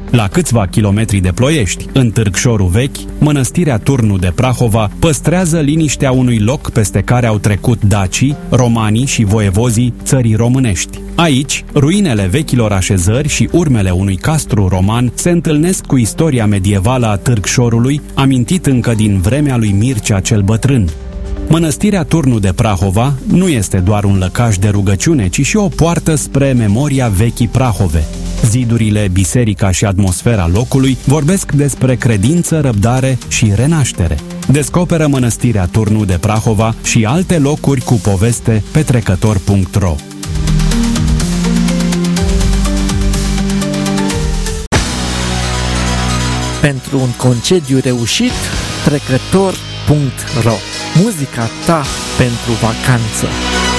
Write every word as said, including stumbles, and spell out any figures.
La câțiva kilometri de Ploiești, în Târgșorul vechi, mănăstirea Turnu de Prahova păstrează liniștea unui loc peste care au trecut dacii, romanii și voievozii țării românești. Aici, ruinele vechilor așezări și urmele unui castru roman se întâlnesc cu istoria medievală a Târgșorului, amintit încă din vremea lui Mircea cel Bătrân. Mănăstirea Turnu de Prahova nu este doar un lăcaș de rugăciune, ci și o poartă spre memoria vechii Prahove. Zidurile, biserica și atmosfera locului vorbesc despre credință, răbdare și renaștere. Descoperă Mănăstirea Turnu de Prahova și alte locuri cu poveste pe trecător punct ro. Pentru un concediu reușit, trecător punct ro. Muzica ta pentru vacanță.